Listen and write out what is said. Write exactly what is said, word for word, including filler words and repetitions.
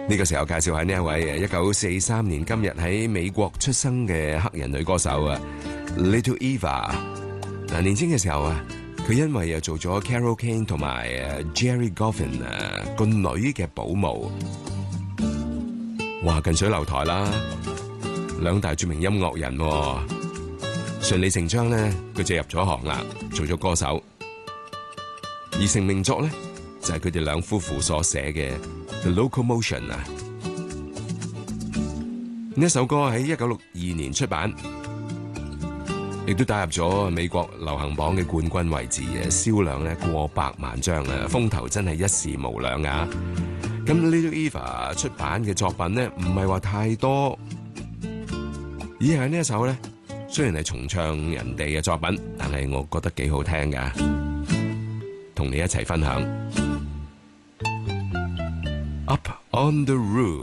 呢個時候介紹下呢一位一九四三年今日喺美國出生嘅黑人女歌手啊 Little Eva。嗱，年輕嘅時候啊，佢因為啊做咗 Carole King 同埋 Jerry Goffin 啊個女嘅保姆，哇近水樓台啦，兩大著名音樂人，順理成章咧，佢就入咗行啦，做咗歌手。而成名作咧就係佢哋兩夫婦所寫嘅 The Locomotion 啊，呢一首歌喺一九六二年出版，亦都打入咗美國流行榜嘅冠軍位置嘅，銷量咧過百萬張啊，風頭真係一時無兩啊！咁 Little Eva 出版嘅作品咧，唔係話太多，而係呢一首咧，雖然係重唱人哋嘅作品，但係我覺得幾好聽噶，同你一齊分享。Up on the Roof。